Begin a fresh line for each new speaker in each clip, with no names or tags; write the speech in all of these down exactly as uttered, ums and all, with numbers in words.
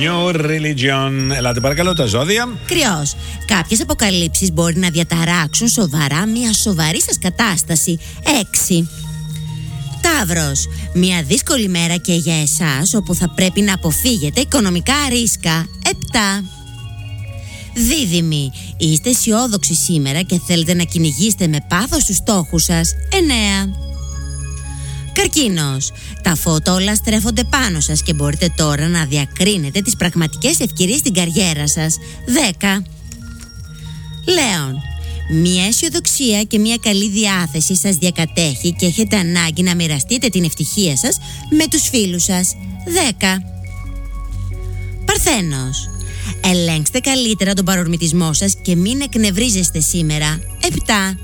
New Religion. Ελάτε παρακαλώ τα ζώδια.
Κρυός. Κάποιες αποκαλύψεις μπορεί να διαταράξουν σοβαρά μια σοβαρή σας κατάσταση. Έξι. Ταύρος. Μια δύσκολη μέρα και για εσάς, όπου θα πρέπει να αποφύγετε οικονομικά ρίσκα. Επτά. Δίδυμοι. Είστε αισιόδοξοι σήμερα και θέλετε να κυνηγήσετε με πάθος τους στόχους σας. Εννέα. Καρκίνος. Τα φώτα όλα στρέφονται πάνω σας και μπορείτε τώρα να διακρίνετε τις πραγματικές ευκαιρίες στην καριέρα σας. Δέκα. Λέων. Μια αισιοδοξία και μια καλή διάθεση σας διακατέχει και έχετε ανάγκη να μοιραστείτε την ευτυχία σας με τους φίλους σας. Δέκα. Παρθένος. Ελέγξτε καλύτερα τον παρορμητισμό σας και μην εκνευρίζεστε σήμερα. Επτά.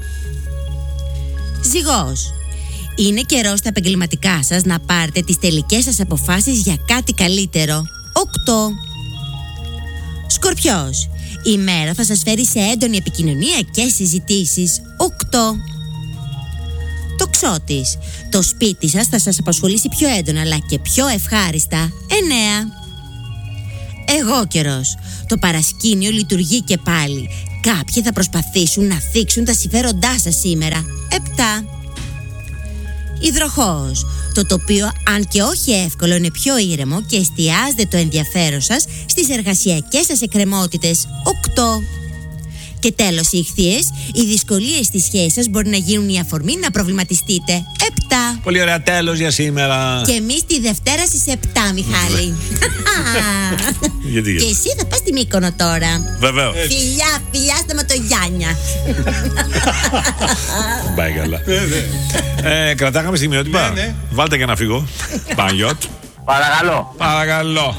Ζυγός. Είναι καιρός στα επαγγελματικά σας να πάρετε τις τελικές σας αποφάσεις για κάτι καλύτερο. Οκτώ. Σκορπιός. Η μέρα θα σας φέρει σε έντονη επικοινωνία και συζητήσεις. Οκτώ. Τοξότης. Το σπίτι σας θα σας απασχολήσει πιο έντονα αλλά και πιο ευχάριστα. Εννέα. Εγώκερος. Το παρασκήνιο λειτουργεί και πάλι. Κάποιοι θα προσπαθήσουν να θίξουν τα συμφέροντά σας σήμερα. Επτά. Υδροχόος. Το τοπίο, αν και όχι εύκολο, είναι πιο ήρεμο και εστιάζετε το ενδιαφέρον σας στις εργασιακές σας εκκρεμότητες. Οκτώ. Και τέλος οι Ιχθύες. Οι δυσκολίες στις σχέσεις σας μπορεί να γίνουν η αφορμή να προβληματιστείτε. Επτά.
Πολύ ωραία, τέλος για σήμερα.
Και εμείς τη Δευτέρα στις επτά, Μιχάλη.
Γιατί,
και εσύ θα πας στη Μύκονο τώρα.
Βεβαίως.
Φιλιά, φιλιά στα Ματογιάννια.
Πάει καλά. ε, κρατάγαμε στιγμιότυπα.
Ναι, ναι.
Βάλτε και να φύγω. Παναγιώτ.
Παρακαλώ.
Παρακαλώ.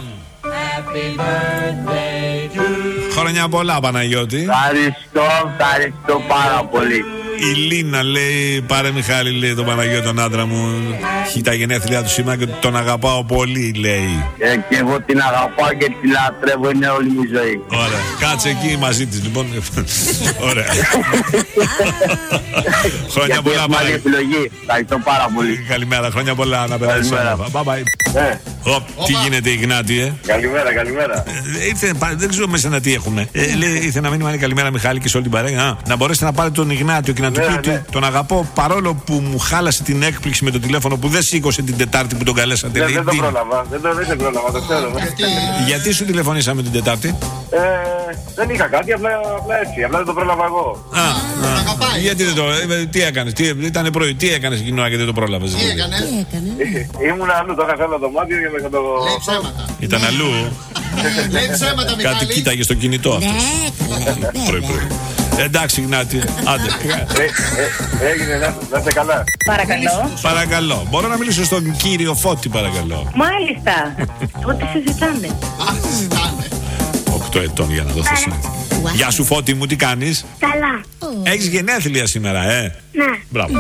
Χρόνια πολλά, Παναγιώτη.
Ευχαριστώ, ευχαριστώ πάρα πολύ.
Η Λίνα λέει: πάρε Μιχάλη, λέει τον Παναγιώτη, τον άντρα μου. Έχει τα γενέθλιά του σήμερα και τον αγαπάω πολύ, λέει.
Ε, και εγώ την αγαπάω και την λατρεύω, είναι όλη μου η ζωή.
Ωραία. Κάτσε εκεί μαζί της, λοιπόν. Ωραία. Χρόνια πολλά,
Παναγιώτη. επιλογή. Ευχαριστώ πάρα πολύ.
Καλημέρα, χρόνια πολλά να περάσεις όμορφα. Bye bye.
Ε.
Οπ, τι γίνεται, Ιγνάτιε?
Καλημέρα, καλημέρα.
Ε, ήρθε, δεν ξέρω μέσα να τι έχουμε. Ε, λέει, ήρθε να μείνει καλημέρα, Μιχάλη, και σε όλη την παρέα. Α, να μπορέσετε να πάρετε τον Ιγνάτιο και να του
Ναι,
πείτε:
ναι.
τον αγαπώ παρόλο που μου χάλασε την έκπληξη με το τηλέφωνο που δεν σήκωσε την Τετάρτη που τον καλέσατε.
Δεν,
λέει,
δεν το
τι-
πρόλαβα, δεν το, δεν το πρόλαβα, το ξέρω.
Γιατί σου τηλεφωνήσαμε την Τετάρτη?
Ε, δεν είχα κάτι, απλά, απλά έτσι, απλά δεν το πρόλαβα εγώ.
Α, α,
αγαπάει.
γιατί δεν το. ε, Τι έκανε, τι, ήταν πρωί, τι έκανε εκείνη την ώρα και δεν το πρόλαβε?
Τι έκανε?
Τι έκανε?
Ήμουν αλλού, το είχα σε άλλο δωμάτιο και με το...
Λέει ψέματα.
Ήταν αλλού.
Λέει ψέματα,
Κάτι
Μιχάλη.
κοίταγε στο κινητό αυτό.
Ναι, καλά,
Πρωί-πρωί.
βέβαια.
Εντάξει, Γνάτη, άντε.
Ε, ε, έγινε, να, να είστε καλά.
Παρακαλώ.
Παρακαλώ. Μπορώ να μιλήσω στον κύριο Φώτη, παρακαλώ.
Μάλιστα. Ό,τι συζητάνε.
Α, συζητάνε.
Οκτώ ετών για να δω θέση.
Wow.
Γεια σου, Φώτη μου, τι κάνεις?
Καλά.
Έχεις γενέθλια σήμερα, ε.
Ναι.
Μπράβο.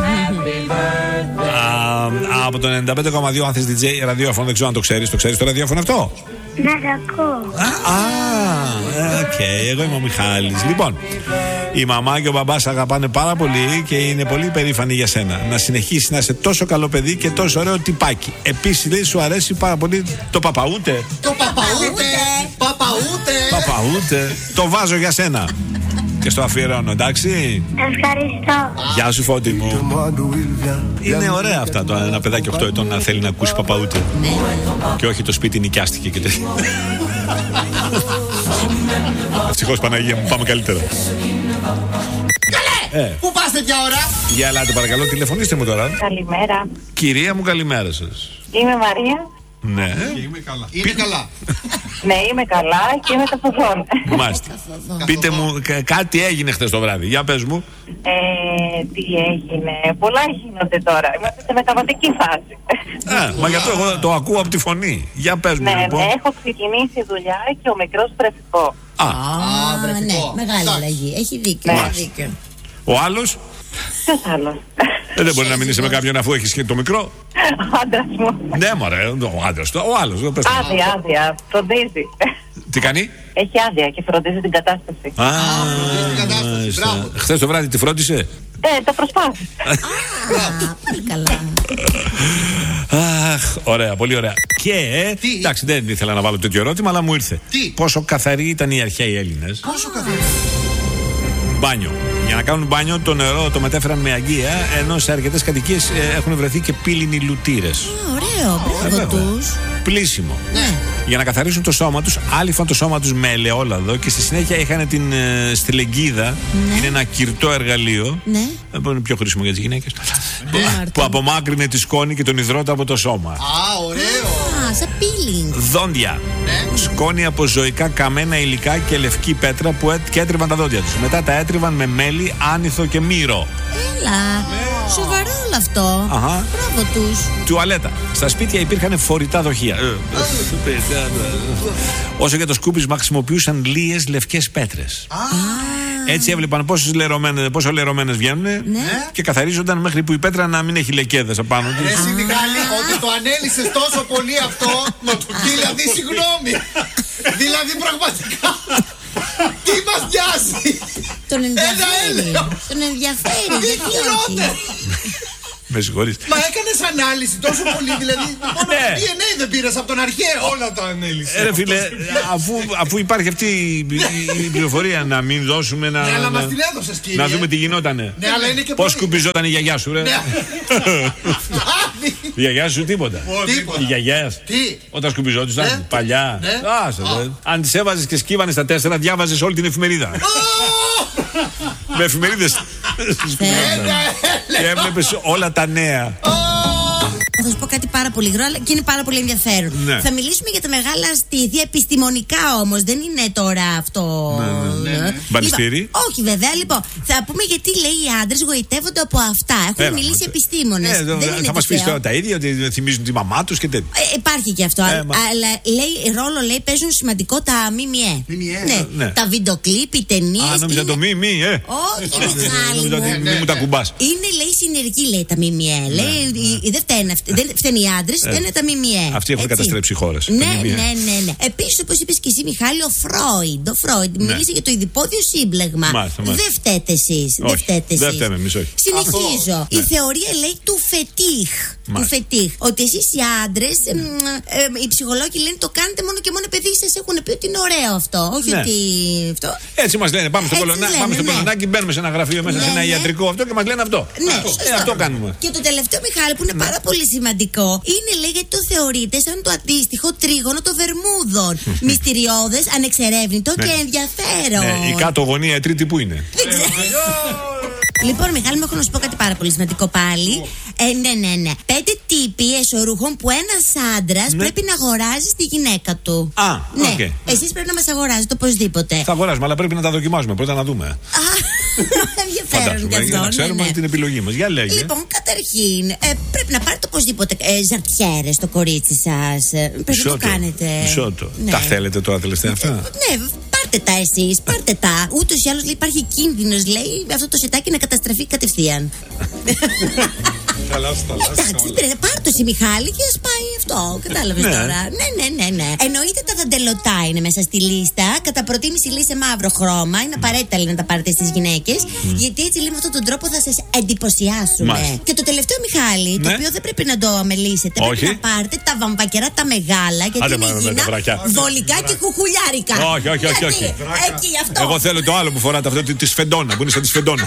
Α, από το ενενήντα πέντε κόμμα δύο, αν θες ντι τζέι ραδιόφωνο, δεν ξέρω αν το ξέρεις. Το ξέρεις το ραδιόφωνο αυτό?
Ναι, το ακούω.
Α, α, οκ, εγώ είμαι ο Μιχάλης. Λοιπόν, η μαμά και ο μπαμπάς αγαπάνε πάρα πολύ και είναι πολύ περήφανοι για σένα. Να συνεχίσεις να είσαι τόσο καλό παιδί και τόσο ωραίο τυπάκι. Επίσης, λέει, σου αρέσει πάρα πολύ το παπαούτε.
Το παπαούτε. Παπαούτε.
Παπαούτε. Το βάζω για σένα. Και στο αφιερώνω, εντάξει.
Ευχαριστώ.
Γεια σου, Φώτη μου. Είναι ωραία αυτά το ένα παιδάκι οκτώ ετών να θέλει να ακούσει παπαούτε. Και όχι το σπίτι νοικιάστηκε και τέτοια. Ευτυχώς, Παναγία μου, πάμε καλύτερα.
Καλέ!
Ε.
Πού πας τέτοια ώρα?
Για ελάτε παρακαλώ, τηλεφωνήστε μου τώρα.
Καλημέρα.
Κυρία μου, καλημέρα σας.
Είμαι Μαρία.
Ναι.
Είμαι καλά. Είμαι καλά.
Ναι, είμαι καλά και είμαι καθοδόν.
Μάλιστα. Πείτε μου, κα- κάτι έγινε χθες το βράδυ. Για πες μου.
Ε, τι έγινε. Πολλά γίνονται τώρα. Είμαστε σε μεταβατική φάση.
Α, μα γι' αυτό εγώ το ακούω από τη φωνή. Για πες μου,
Ναι, ναι,
λοιπόν.
έχω ξεκινήσει δουλειά και ο μικρός βρεφικό.
Α,
Α,
βρεφικό.
ναι, μεγάλη
Εντάξει.
αλλαγή. Έχει δίκιο.
Ναι.
Έχει δίκιο.
ο άλλος.
Ποιος άλλος?
Ε, δεν μπορεί να μείνει με κάποιον αφού έχει και το μικρό.
Άντρας μου.
Ναι, μωρέ, ο άντρας του. Ο άλλος. πες το.
Άδεια, άδεια. Φροντίζει.
Τι κάνει?
Έχει άδεια και φροντίζει την κατάσταση.
Α,
φροντίζει την κατάσταση.
μάλιστα.
Μπράβο.
Χθες το βράδυ τη φρόντισε.
Ε, το προσπάθησε.
Α, πολύ καλά.
Αχ, ωραία, πολύ ωραία. Και, ε,
Τι?
εντάξει, δεν ήθελα να βάλω τέτοιο ερώτημα, αλλά μου ήρθε.
Τι?
Πόσο καθαροί ήταν οι αρχαίοι Έλληνες?
Πόσο καθαρή.
Μπάνιο. Για να κάνουν μπάνιο, το νερό το μετέφεραν με αγγεία, ενώ σε αρκετές κατοικίες ε, έχουν βρεθεί και πύληνοι λουτήρες.
Ωραίο, μπράβο τους.
Πλήσιμο.
Ναι.
Για να καθαρίσουν το σώμα τους, άλυφαν το σώμα τους με ελαιόλαδο και στη συνέχεια είχαν την ε, στυλεγγίδα.
Ναι.
Είναι ένα κυρτό εργαλείο.
Ναι.
Ε, που είναι πιο χρήσιμο για τις γυναίκες. που,
Ναι.
που απομάκρυνε τη σκόνη και τον υδρότα από το σώμα.
Α, ωραίο.
Α, σαν peeling.
Δόντια.
Ναι.
Σκόνη από ζωικά καμένα υλικά και λευκή πέτρα που έ, και έτριβαν τα δόντια τους. Μετά τα έτριβαν με μέλι, άνηθο και μύρο.
Έλα. Σοβαρό όλο αυτό.
Αχα.
Μπράβο τους.
Τουαλέτα. Στα σπίτια υπήρχαν φορητά δοχεία. Ε, Όσο για το σκούπισμα χρησιμοποιούσαν λίες λευκές πέτρες. Έτσι έβλεπαν πόσες λερωμένες, πόσο λερωμένες βγαίνουν και καθαρίζονταν μέχρι που η πέτρα να μην έχει λεκέδες απάνω
Ρε
της.
εσύ Μιχάλη, ότι το ανέλησες τόσο πολύ αυτό. Δηλαδή, συγγνώμη. Δηλαδή, πραγματικά. Τι μας νοιάζει.
Τον ενδιαφέρει.
έλεο.
Τον ενδιαφέρει.
Τι
Γιατί
γινόταν.
όχι.
Με συγχωρείς.
Μα έκανες ανάλυση τόσο πολύ, δηλαδή. Μόνο
Ναι.
το ντι εν έι δεν πήρες από τον αρχαίο. Όλα τα ανέλησε.
Ε, ρε φίλε, αφού, αφού υπάρχει αυτή η, η- η πληροφορία να μην δώσουμε να,
Ναι, αλλά
να,
μας την έδωσες, κύριε.
να δούμε τι γινότανε.
Ναι, αλλά είναι και
Πώς
πολύ.
σκουπιζόταν η γιαγιά σου, ρε.
Ναι.
Η γιαγιά σου τίποτα.
Τίποτα.
Οι γιαγιές.
Τι?
Όταν σκουπιζόντουσαν
Ναι.
παλιά.
Ναι.
Άσε, δε. Αν τις έβαζες και σκύβανε στα τέσσερα, διάβαζες όλη την εφημερίδα. Με εφημερίδες. Και έβλεπες όλα τα νέα.
Θα σου πω κάτι πάρα πολύ γρήγορα αλλά και είναι πάρα πολύ ενδιαφέρον.
Ναι.
Θα μιλήσουμε για τα μεγάλα στήθια επιστημονικά όμως. Δεν είναι τώρα αυτό.
Ναι, ναι,
Ε,
Μπαλιστήρι.
λοιπόν, όχι βέβαια. Λοιπόν, θα πούμε γιατί λέει οι άντρες γοητεύονται από αυτά. Έχουν
Έλα,
μιλήσει
μα,
επιστήμονες.
Ε,
Δεν είναι
θα μας πεις
τυχαίο.
τώρα τα ίδια, ότι θυμίζουν τη μαμά τους και τέτοια.
Ε, υπάρχει και αυτό.
Ε,
αλλά
μα-
αλλά λέει, ρόλο λέει παίζουν σημαντικό τα ΜΜΕ.
ΜΜΕ,
Ναι.
ναι.
Τα βιντεοκλίπ, οι ταινίες.
Α, νόμιζα
είναι-
το μη, μη, ε.
Όχι, Μιχάλη
Νόμιζα ότι
μου.
μη μου τα κουμπάς.
Είναι λέει συνεργή λέει τα ΜΜΕ. Λέει οι- δεν φταίνε αυτοί. Δεν φταίνε οι άντρες, φταίνε τα ΜΜΕ.
Αυτοί έχουν
Έτσι.
καταστρέψει χώρες.
Ναι,
Τα ΜΜΕ.
ναι, ναι, ναι. Επίσης, όπως είπες και εσύ, Μιχάλη, ο Φρόιντ. Ο Φρόιντ μίλησε για το ειδιπόδιο σύμπλεγμα.
Μάλιστα, μάλιστα.
Δεν φταίτε εσείς. Δεν
Όχι,
φταίτε
δεν
εσείς.
φταίμε εμείς, όχι.
Συνεχίζω.
Αυτό,
Η
ναι.
θεωρία λέει του φετίχ. Του
Μάλιστα.
φετίχ. Ότι εσείς οι άντρες, εμ, εμ, οι ψυχολόγοι λένε το κάνετε μόνο και μόνο επειδή σας έχουν πει ότι είναι ωραίο αυτό. Όχι
Ναι.
ότι. Αυτό.
Έτσι μας λένε. Πάμε στο,
Έτσι
Πολωνά,
λένε,
πάμε στο
ναι.
Πολωνάκι, μπαίνουμε σε ένα γραφείο μέσα
Ναι,
σε ένα
ναι.
ιατρικό αυτό και μας λένε αυτό.
Ναι,
αυτό.
σωστό.
Ε, αυτό κάνουμε.
Και το τελευταίο, Μιχάλη, που είναι πάρα πολύ σημαντικό, είναι λέει γιατί το θεωρείται σαν το αντίστοιχο τρίγωνο των Βερμούδων. Μυστηριώδες, ανεξερεύνητο
Ναι.
και ενδιαφέρον.
Ναι, η κάτω γωνία τρίτη που είναι.
Δεν ξέρω. Λοιπόν, Μιχάλη, μου έχω να σου πω κάτι πάρα πολύ σημαντικό πάλι. Ε, ναι, ναι, ναι. Πέντε τύποι εσωρούχων που ένας άντρας
Ναι.
πρέπει να αγοράζει στη γυναίκα του.
Α,
ναι.
οκ.
Εσείς πρέπει να μας αγοράζετε οπωσδήποτε.
Θα αγοράσουμε, αλλά πρέπει να τα δοκιμάζουμε πρώτα να δούμε.
Α, ενδιαφέρον
Φαντάζομαι,
και
για
αυτό.
να ξέρουμε
ναι, ναι.
την επιλογή μας. Για λέγε.
Λοιπόν, καταρχήν, ε, πρέπει να πάρετε οπωσδήποτε ε, ζαρτιέρες στο κορίτσι σας. Ε, πρέπει
Μισό
να το
το,
κάνετε.
μισό το.
Ναι.
Τα θέλετε τώρα τελευταία αυτά.
Ναι, πάρτε τα εσείς, πάρτε τα. Ούτως ή άλλως λέει, υπάρχει κίνδυνος, λέει, αυτό το σετάκι να καταστραφεί κατευθείαν. Εντάξει, δεν πρέπει. Πάρ' το εσύ, Μιχάλη, και ας πάει αυτό. Κατάλαβες
Ναι.
τώρα. Ναι, ναι, ναι, ναι. Εννοείται τα δαντελωτά είναι μέσα στη λίστα. Κατά προτίμηση λέει σε μαύρο χρώμα. Είναι απαραίτητα λέει, να τα πάρετε στις γυναίκες. Γιατί έτσι λέει με αυτόν τον τρόπο θα σας εντυπωσιάσουμε.
Μάλιστα.
Και το τελευταίο, Μιχάλη, το
Ναι.
οποίο δεν πρέπει να το αμελήσετε.
Όχι.
Πρέπει να πάρετε τα βαμβακερά τα μεγάλα. Γιατί
Άντε,
είναι
μάνα, με τα
υγιεινά,
βρακιά.
βολικά και κουκουλιάρικα.
Όχι, όχι, όχι,
Γιατί?
όχι.
Εκεί αυτό.
Εγώ θέλω το άλλο που φοράτε, αυτό τη σφεντόνα, που είναι σαν τη σφεντόνα.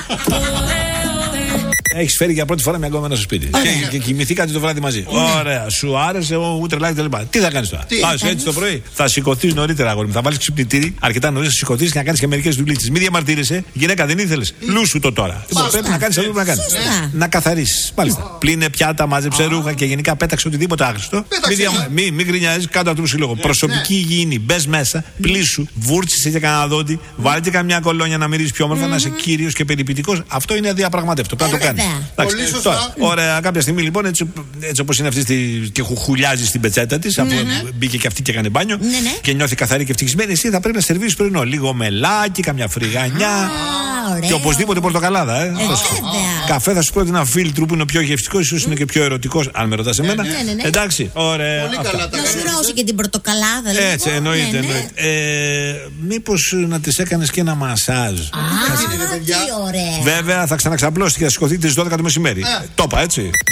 Έχει φέρει για πρώτη φορά μια γκόμενα στο σπίτι. Και, και κοιμηθήκατε το βράδυ μαζί. Ωραία, σου άρεσε, ο τρελάκι κτλ. Τι θα κάνει τώρα.
Τι?
Α, έτσι το πρωί. Θα σηκωθεί νωρίτερα, αγόρι μου. Θα βάλει ξυπνητήρι αρκετά νωρί, θα σηκωθεί και να κάνει και μερικέ δουλίτσε. Μην διαμαρτύρεσαι. Γυναίκα δεν ήθελε. Λούσου το τώρα. Λοιπόν, πρέπει να κάνει αυτό που πρέπει να κάνει.
Σωστά.
Να καθαρίσει. Μάλιστα. Πλύνε πιάτα, μάζεψε ρούχα και γενικά πέταξε οτιδήποτε άχρηστο. Μην
Πέταξε.
δια- μη, μην γκρινιάζει κάτω από το σύλλογο. Προσωπική υγιεινή. Μπε μέσα, πλήσου, βούρτσισε και κανένα δόντι, βάλε και καμιά κολόνια να μυρίζει πιο όμορφα, να είσαι κύριο και περιπητικό. Αυτό είναι αδιαπραγμάτευτο. Πρέπει να το
Ε,
κάνει.
βέβαια.
Εντάξει,
Πολύ σωστά.
τώρα, ωραία, κάποια στιγμή λοιπόν, έτσι, έτσι όπω είναι αυτή στη, και χουλιάζει στην πετσέτα τη, αφού μπήκε και αυτή και έκανε μπάνιο
Ναι, ναι.
και νιώθει καθαρή και ευτυχισμένη, εσύ θα πρέπει να σερβίρει πρωινό. Λίγο μελάκι, καμιά φρυγανιά.
Α, ωραίο.
Και οπωσδήποτε πορτοκαλάδα, ε.
Ε,
Πρόσεχε.
βέβαια.
Καφέ θα σου πρότεινα φίλτρου που είναι ο πιο γευστικό, ίσω είναι και πιο ερωτικό, αν με ρωτά εμένα.
ναι, ναι, ναι.
Εντάξει, ωραία.
Πολύ
αυτά.
καλά τα
Να σου
κάνεις.
ρώσει και την πορτοκαλάδα, λίγο.
Έτσι, εννοείται.
Ναι, ναι.
εννοείται. Ε, Μήπω να τη έκανε και ένα μασάζ.
Α,
είναι, ρε, παιδιά.
τι ωραία.
Βέβαια θα ξαναξαπλώσει και θα σηκωθεί τι δώδεκα το μεσημέρι.
Ε.
Το είπα, έτσι.
Α,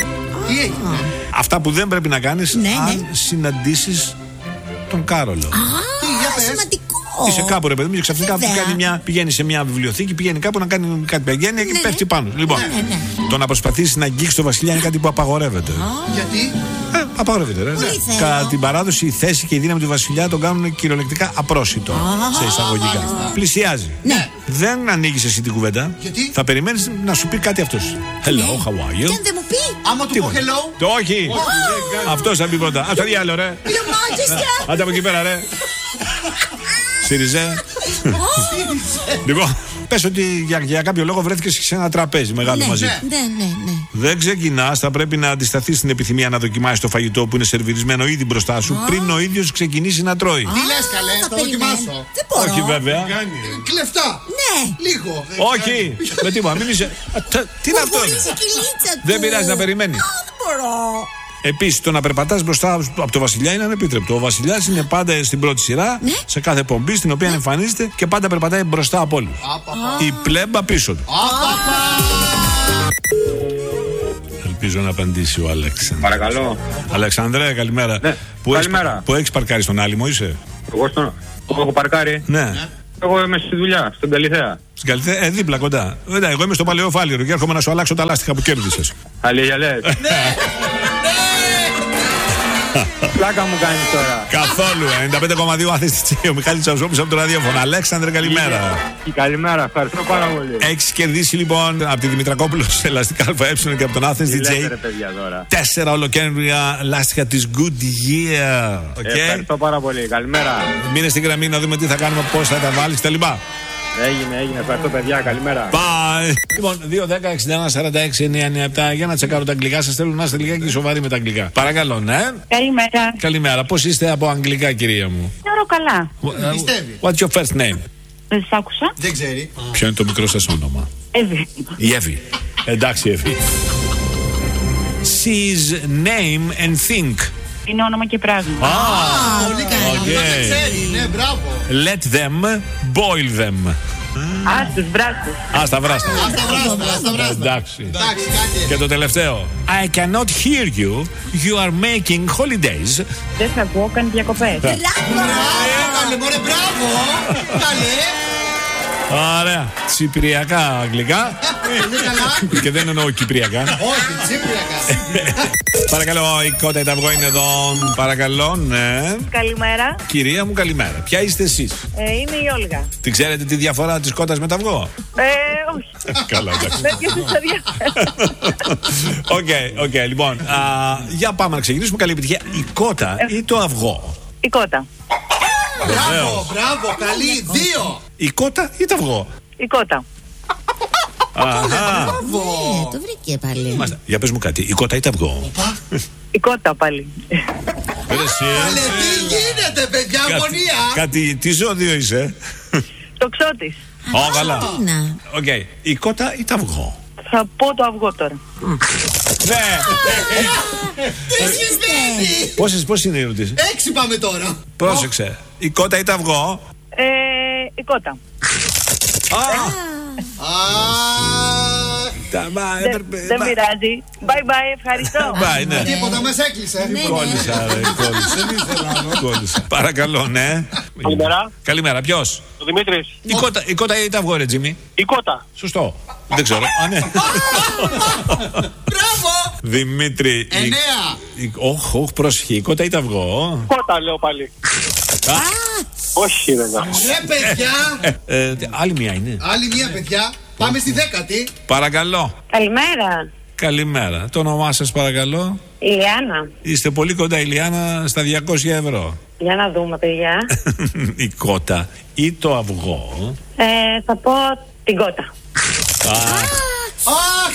Τι έγινε?
Αυτά που δεν πρέπει να κάνεις
Ναι,
αν
ναι.
συναντήσεις τον Κάρολο.
Α,
για πες.
σημαντικό.
Είσαι κάπου ρε παιδί μου και ξαφνικά
Βέβαια.
κάνει μια, πηγαίνει σε μια βιβλιοθήκη, πηγαίνει κάπου να κάνει κάτι παγένεια και
Ναι,
πέφτει
ναι.
πάνω. Λοιπόν,
Ναι, ναι, ναι.
το να προσπαθήσει να αγγίξει το βασιλιά είναι κάτι που απαγορεύεται.
Γιατί?
Ε, απαγορεύεται, ρε.
Πολύ θέλω.
Κατά την παράδοση, η θέση και η δύναμη του βασιλιά τον κάνουν κυριολεκτικά απρόσιτο. Σε εισαγωγικά. Πλησιάζει.
Ναι.
Δεν ανοίγει εσύ την κουβέντα.
Γιατί?
Θα περιμένει να σου πει κάτι αυτό. Hello, how are you?
Και αν δεν μου πει.
Άμα του πω
Τίποτα.
hello.
Το όχι. Αυτό θα πει πρώτα. Α το διάλογο, ρε.
Your Majesty.
Άντε από εκεί πέρα, ρε. Σύριζε. Λοιπόν, πες ότι για, για κάποιο λόγο βρέθηκες σε ένα τραπέζι μεγάλο
Ναι,
μαζί.
ναι, ναι, ναι, ναι.
Δεν ξεκινάς, θα πρέπει να αντισταθείς στην επιθυμία να δοκιμάσεις το φαγητό που είναι σερβιρισμένο ήδη μπροστά σου πριν ο ίδιος ξεκινήσει να τρώει.
Τι λες καλέ,
θα
θα
περιμένω.
δοκιμάσω.
Δεν μπορώ.
Όχι βέβαια.
Κλεφτά.
Ναι.
Λίγο.
Όχι. Με τίποτα, μην είσαι. Α, τα- Τι είναι αυτό.
Χωρίς η κυλίτσα του.
Δεν πειράζει να περιμένει.
Α, δεν μπορώ.
Επίσης, το να περπατάς μπροστά από το βασιλιά είναι ανεπίτρεπτο. Ο βασιλιάς είναι πάντα στην πρώτη σειρά,
Ναι.
σε κάθε πομπή στην οποία εμφανίζεται και πάντα περπατάει μπροστά από όλους. Η πλέμπα πίσω του. Ελπίζω να απαντήσει ο Αλέξανδρος.
Παρακαλώ.
Αλεξανδρέ, καλημέρα.
Ναι,
Που έχεις-
καλημέρα.
Που έχεις παρκάρει στον Άλυμο, είσαι.
Εγώ στον. Εγώ έχω παρκάρει.
Ναι.
Εγώ είμαι στη δουλειά, στον Καλιθέα.
Στην Καλυθέα, ε, δίπλα κοντά. Βέβαια, εγώ είμαι στο Παλαιοφάλιρο και έρχομαι να σου αλλάξω τα λάστιχα που κέρδισες.
Αλήθεια λες. Πλάκα μου κάνεις τώρα.
Καθόλου. ενενήντα πέντε κόμμα δύο Άθης ο Μιχάλης Τσαουσόπουλος από το ραδιόφωνο. Αλέξανδρε, καλημέρα.
Και καλημέρα, ευχαριστώ πάρα πολύ.
Έχεις κερδίσει λοιπόν από τη Δημητρακόπουλο σε ελαστικά ΑΕ και από τον Athens
Τι
ντι τζέι
λέτε ρε παιδιά τώρα.
τέσσερα ολοκένουργια λάστιχα της Goodyear. Οκ.
Ευχαριστώ πάρα πολύ, καλημέρα.
Μείνε στην γραμμή να δούμε τι θα κάνουμε, πώς θα τα βάλεις κτλ.
Έγινε, έγινε, ευχαριστώ παιδιά, καλημέρα.
Bye. Λοιπόν, δύο δέκα εξήντα ένα σαράντα έξι εννιά εννιά επτά για να τσεκάρω τα αγγλικά. Σας θέλω να είστε λιγάκι σοβαροί με τα αγγλικά. Παρακαλώ, ναι.
Καλημέρα.
Καλημέρα. Πώς είστε από αγγλικά, κυρία μου?
Θεωρώ καλά.
Uh,
Πιστεύει.
What's your first name?
Δεν σ' άκουσα.
Δεν ξέρει.
Ποιο είναι το μικρό σας όνομα?
Εύη.
Η Εύη. Εντάξει, Εύη. She's name and think.
Είναι όνομα και πράγμα.
Πολύ καλά.
οκ.
Δεν ξέρει. Ναι, μπράβο.
Let them boil them.
Άστος, βράστος.
Άστα βράστα.
Άστα βράστα, άστα βράστα.
Εντάξει.
Εντάξει, κάτι.
Και το τελευταίο. I cannot hear you. You are making holidays.
Δεν θα ακούω, κάνει διακοπές.
Μπράβο, καλέ, μωρέ, μπράβο. Καλέ.
Ωραία. Τσιπριακά αγγλικά.
Είναι καλά.
Και δεν εννοώ κυπριακά.
Όχι, τσίπριακα.
Παρακαλώ, η κότα τα αυγό είναι εδώ. Παρακαλώ, ναι.
Καλημέρα.
Κυρία μου, καλημέρα. Ποια είστε εσείς?
Ε, είμαι η Όλγα.
Την ξέρετε τη διαφορά της κότας με τα αυγό?
Ε, όχι.
Καλά, εντάξει.
Δεν πιάσες τα διάφορα.
Οκ, οκ, λοιπόν. α, Για πάμε να ξεκινήσουμε. Καλή επιτυχία. Η κότα ή το αυγό?
Η κότα.
Μπράβο, μπράβο, καλή. Δύο.
Η κότα ή το αυγό?
Η κότα.
Αχα.
Μπράβο.
Ε, το βρήκε πάλι.
Μάλιστα. Για πες μου κάτι. Η κότα ή το αυγό?
Η κότα πάλι.
Ρε εσύ, ε.
Καλέ, τι γίνεται, παιδιά,
Κάτι-
αγωνία.
Κάτι, τι ζώδιο είσαι?
Το ξώτης.
Ω, καλά.
Να.
Οκ. Η κότα ή το αυγό?
Θα πω το αυγό τώρα.
Ναι.
Τι συμβαίνει.
Πόσες, πόσες είναι οι ερωτήσεις?
Έξι πάμε τώρα.
Πρόσεξε. Η κότα ή το αυγό?
Ε, η κότα.
Α,
Α,
τα- μα,
Δεν
έπρεπε-
δεν
μα-
πειράζει. Bye bye, ευχαριστώ.
Μπάει, ναι.
τίποτα, μας έκλεισε.
Κόλλησα, ρε, κόλλησα. Κόλλησα. Παρακαλώ, ναι.
Καλημέρα.
Καλημέρα, ποιος?
Ο Δημήτρης.
Η κότα, η κότα ή το αυγό, ρε Τζίμι?
Η κότα.
Σωστό. Δεν ξέρω. Α, ναι.
Μπράβο.
Δημήτρη. η-
Εννέα.
η- Όχ, όχ, πρόσεχε. Η κότα ή το αυγό?
Κότα λέω πάλι. Όχι βέβαια.
Ρε παιδιά.
Ε, άλλη μία είναι.
Άλλη μία, παιδιά. Πάμε στη δέκατη.
Παρακαλώ.
Καλημέρα.
Καλημέρα. Το όνομά σας παρακαλώ.
Ηλιάνα.
Είστε πολύ κοντά, Ηλιάνα, στα διακόσια ευρώ.
Για να δούμε, παιδιά.
Η κότα ή το αυγό?
Ε, θα πω την κότα.
Αχ,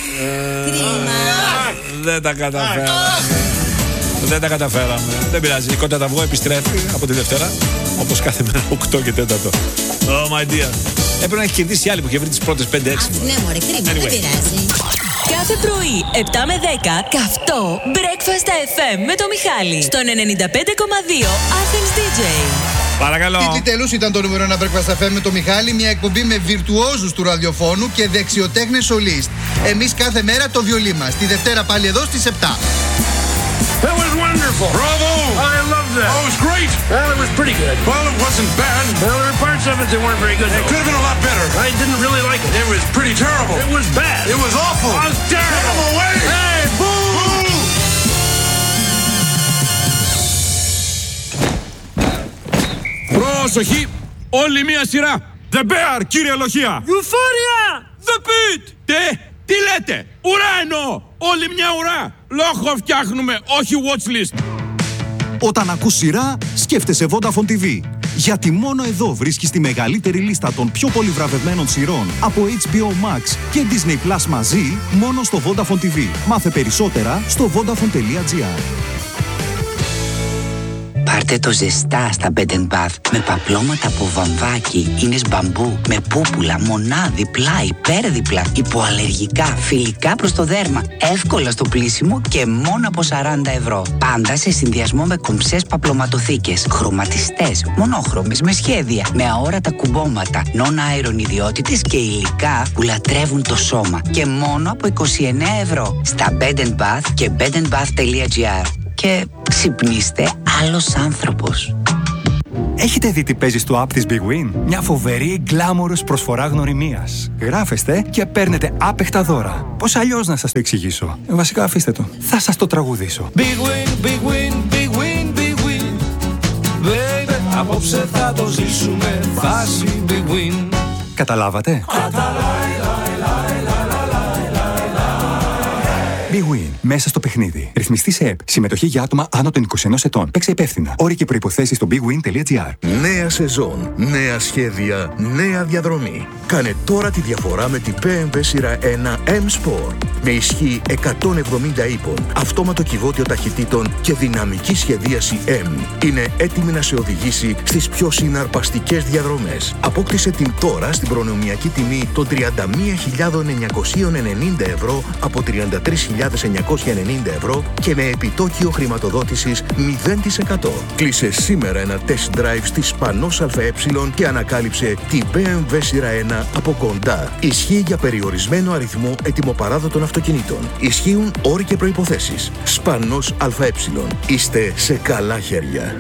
Δεν τα καταφέραμε. Δεν τα καταφέραμε. Δεν πειράζει. Η κότα τα αυγό επιστρέφει από τη Δευτέρα. Όπως κάθε μέρα οκτώ και τέταρτο. Oh my dear. Έπρεπε να έχει κερδίσει άλλη που είχε βρει τις πρώτες πέντε έξι.
Ναι, μωρέ, κρίμα, δεν
Anyway.
πειράζει.
Κάθε πρωί, επτά με δέκα, καυτό Breakfast εφ εμ με το Μιχάλη. Στον ενενήντα πέντε κόμμα δύο Athens ντι τζέι.
Παρακαλώ.
Τίτλοι τέλους ήταν το νούμερο ένα Breakfast εφ εμ με το Μιχάλη. Μια εκπομπή με βιρτουόζους του ραδιοφώνου και δεξιοτέχνες σολίστ. Εμείς κάθε μέρα το βιολί μας. Τη Δευτέρα πάλι εδώ στις επτά.
That was wonderful. Bravo! I loved that. Oh, it was great. Well, it was pretty good. Well, it wasn't bad. Well, there were parts of it that weren't very good. It could have been a lot better. I didn't really like it. It was pretty terrible. It was bad. It was awful. It was terrible. Get him away! Hey, boo! Boo!
Προσοχή! Όλη μία σειρά! The Bear, κύριε Λοχεία!
Euphoria!
The Pit! Τι? Τι λέτε? Ουρά εννοώ! Όλη μια ουρά! Λόγο φτιάχνουμε, όχι watchlist!
Όταν ακούς σειρά, σκέφτεσαι Vodafone τι βι. Γιατί μόνο εδώ βρίσκεις τη μεγαλύτερη λίστα των πιο πολύ βραβευμένων σειρών από έιτς μπι ο Max και Disney Plus μαζί, μόνο στο Vodafone τι βι. Μάθε περισσότερα στο vodafone τελεία gr.
Πάρτε το ζεστά στα Bed and Bath με παπλώματα από βαμβάκι, ίνες μπαμπού, με πούπουλα, μονάδι, πλάι, υπέρδιπλα, υποαλλεργικά, φιλικά προς το δέρμα, εύκολα στο πλύσιμο και μόνο από σαράντα ευρώ. Πάντα σε συνδυασμό με κομψές παπλωματοθήκες, χρωματιστές, μονόχρωμες, με σχέδια, με αόρατα κουμπώματα, non-iron ιδιότητες και υλικά που λατρεύουν το σώμα. Και μόνο από είκοσι εννέα ευρώ στα Bed and Bath και bed and bath τελεία gr. Και ξυπνήστε άλλος άνθρωπος.
Έχετε δει τι παίζει στο app της Big Win? Μια φοβερή γκλάμορος προσφορά γνωριμίας. Γράφεστε και παίρνετε άπεχτα δώρα. Πώς αλλιώς να σας το εξηγήσω? Ε, βασικά αφήστε το. Θα σας το τραγουδήσω.
Big Win, Big Win, Big Win, Big Win. Baby, απόψε θα το ζήσουμε φάση Big Win.
Καταλάβατε? Big Win. Μέσα στο παιχνίδι. Ρυθμιστή σε ΕΠ. Συμμετοχή για άτομα άνω των είκοσι ενός ετών. Παίξε υπεύθυνα. Όροι και προϋποθέσεις στο big win τελεία gr.
Νέα σεζόν, νέα σχέδια, νέα διαδρομή. Κάνε τώρα τη διαφορά με την μπι εμ ντάμπλιου σειρά ένα M-Sport. Με ισχύ εκατόν εβδομήντα ύπων, αυτόματο κυβότιο ταχυτήτων και δυναμική σχεδίαση M. Είναι έτοιμη να σε οδηγήσει στις πιο συναρπαστικές διαδρομές. Απόκτησε την τώρα στην προνομιακή τιμή των τριάντα μία χιλιάδες εννιακόσια ενενήντα ευρώ από τριάντα τρεις χιλιάδες εννιακόσια ενενήντα ευρώ και με επιτόκιο χρηματοδότησης μηδέν τοις εκατό. Κλείσε σήμερα ένα test drive στη Σπανός ΑΕ και ανακάλυψε την μπι εμ ντάμπλιου σειρά ένα από κοντά. Ισχύει για περιορισμένο αριθμό ετοιμοπαράδοτων αυτοκινήτων. Ισχύουν όροι και προϋποθέσεις. Σπανός ΑΕ. Είστε σε καλά χέρια.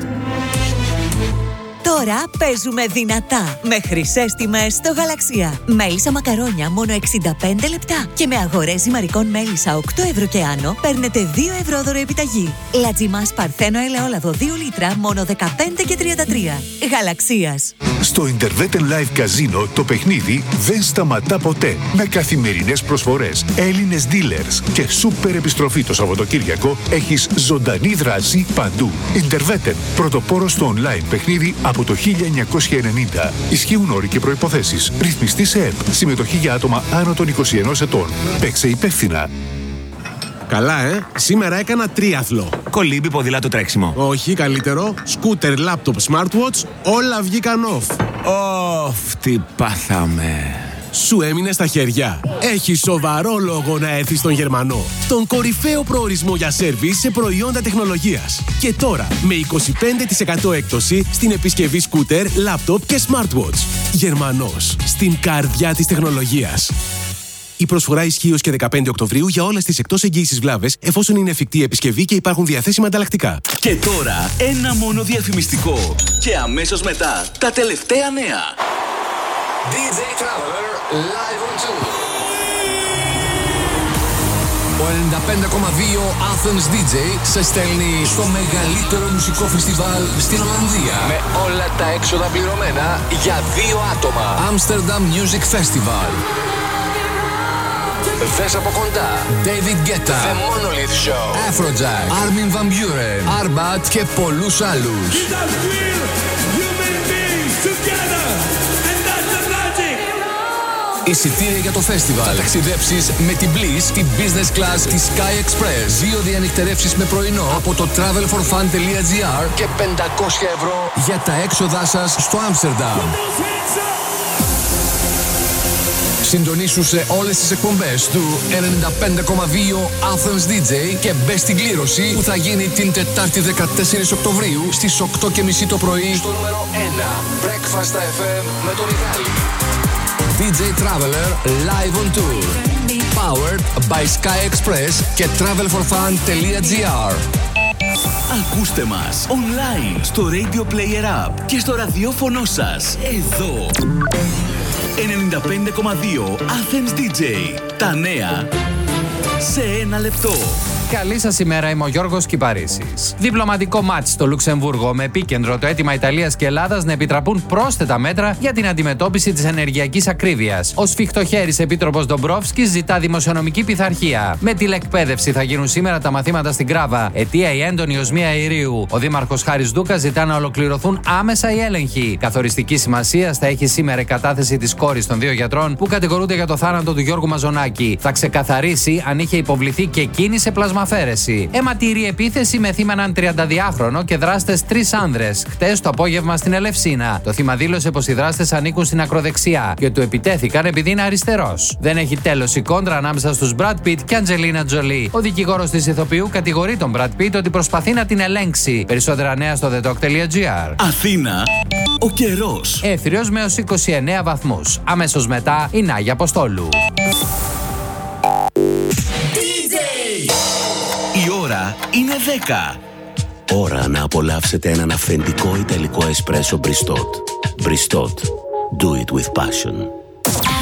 Τώρα παίζουμε δυνατά με χρυσές τιμές στο Γαλαξία. Μέλισσα μακαρόνια μόνο εξήντα πέντε λεπτά. Και με αγορές ζυμαρικών μέλισσα οκτώ ευρώ και άνω παίρνετε δύο ευρώ δώρο επιταγή. Λατζιμάς Παρθένο ελαιόλαδο δύο λίτρα μόνο δεκαπέντε και τριάντα τρία. Γαλαξίας.
Στο Interveten Live Casino το παιχνίδι δεν σταματά ποτέ. Με καθημερινές προσφορές, Έλληνες dealers και σούπερ επιστροφή το Σαββατοκύριακο έχεις ζωντανή δράση παντού. Interveten, πρωτοπόρος στο online παιχνίδι από το χίλια εννιακόσια ενενήντα. Ισχύουν όροι και προϋποθέσεις. Ρυθμιστή σε ΕΠ. Συμμετοχή για άτομα άνω των είκοσι ενός ετών. Παίξε υπεύθυνα.
Καλά, ε! Σήμερα έκανα τρίαθλο.
Κολύμπι, ποδήλατο, τρέξιμο.
Όχι, καλύτερο. Σκούτερ, λάπτοπ, smartwatch, όλα βγήκαν off.
Ωφ, τι πάθαμε.
Σου έμεινε στα χέρια. Έχει σοβαρό λόγο να έρθεις στον Γερμανό. Τον κορυφαίο προορισμό για σέρβις σε προϊόντα τεχνολογίας. Και τώρα με είκοσι πέντε τοις εκατό έκπτωση στην επισκευή σκούτερ, λάπτοπ και smartwatch. Γερμανός. Στην καρδιά της τεχνολογίας. Η προσφορά ισχύει ως και δεκαπέντε Οκτωβρίου για όλες τις εκτός εγγύησης βλάβες, εφόσον είναι εφικτή η επισκευή και υπάρχουν διαθέσιμα ανταλλακτικά.
Και τώρα ένα μόνο διαφημιστικό. Και αμέσως μετά τα τελευταία νέα.
ντι τζέι Traveler Live on Tour. Ο ενενήντα πέντε κόμμα δύο Athens ντι τζέι σε στέλνει στο μεγαλύτερο μουσικό φεστιβάλ στην Ολλανδία. Με όλα τα έξοδα πληρωμένα για δύο άτομα. Amsterdam Music Festival. Δες από κοντά David Guetta, The Monolith Show, Afrojack, Armin van Buuren, Arbat και πολλούς άλλους. Εισιτήρια για το φεστιβάλ. Θα ταξιδέψεις με την Bliss, την business class της Sky Express. Δύο διανυκτερεύσεις με πρωινό από το travel for fun τελεία gr και πεντακόσια ευρώ για τα έξοδά σας στο Άμστερνταμ. Συντονίσου σε όλες τις εκπομπές του ενενήντα πέντε κόμμα δύο Athens ντι τζέι και μπες στην κλήρωση που θα γίνει την Τετάρτη δεκατέσσερις Οκτωβρίου στις οκτώ και μισή το πρωί στο νούμερο ένα Breakfast εφ εμ με τον Μιχάλη. ντι τζέι Traveler Live on Tour. Powered by Sky Express και travel for fun τελεία τζι άρ.
Ακούστε μας online στο Radio Player App και στο ραδιόφωνο σας εδώ. ενενήντα πέντε κόμμα δύο Athens ντι τζέι. Τα νέα σε ένα λεπτό.
Καλή σας ημέρα, είμαι ο Γιώργος Κυπαρίσης. Διπλωματικό μάτς στο Λουξεμβούργο με επίκεντρο το αίτημα Ιταλίας και Ελλάδας να επιτραπούν πρόσθετα μέτρα για την αντιμετώπιση της ενεργειακής ακρίβειας. Ο σφιχτοχέρης επίτροπος Ντομπρόφσκης ζητά δημοσιονομική πειθαρχία. Με τηλεκπαίδευση θα γίνουν σήμερα τα μαθήματα στην Κράβα. Αιτία η έντονη οσμία αερίου. Ο δήμαρχος Χάρης Ντούκας ζητά να ολοκληρωθούν άμεσα οι έλεγχοι. Καθοριστική σημασία θα έχει σήμερα η κατάθεση της κόρης των δύο γιατρών που κατηγορούνται για το θάνατο του Γιώργου Μαζονάκη. Θα ξεκαθαρίσει αν είχε υποβληθεί και εκείνη σε πλασμαφαίρεση. Αιματηρή επίθεση με θύμα έναν τριανταδυάχρονο και δράστες τρεις άνδρες. Χτες το απόγευμα στην Ελευσίνα. Το θύμα δήλωσε πως οι δράστες ανήκουν στην ακροδεξιά και του επιτέθηκαν επειδή είναι αριστερός. Δεν έχει τέλος η κόντρα ανάμεσα στους Brad Pitt και Αντζελίνα Τζολί. Ο δικηγόρος της ηθοποιού κατηγορεί τον Brad Pitt ότι προσπαθεί να την ελέγξει. Περισσότερα νέα στο the talk τελεία τζι άρ.
Αθήνα, ο καιρός.
Έθριος με ως είκοσι εννέα βαθμούς. Αμέσως μετά η Νάγια Αποστόλου.
Η ώρα είναι δέκα. Ώρα να απολαύσετε έναν αυθεντικό ιταλικό εσπρέσο Bristot. Bristot. Do it with passion.